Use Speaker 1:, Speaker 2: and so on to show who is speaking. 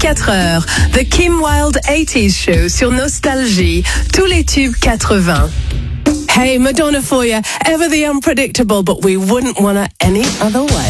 Speaker 1: 24h, The Kim Wilde 80s Show sur Nostalgie, tous les tubes 80. Hey, Madonna for you, ever the unpredictable, but we wouldn't want it any other way.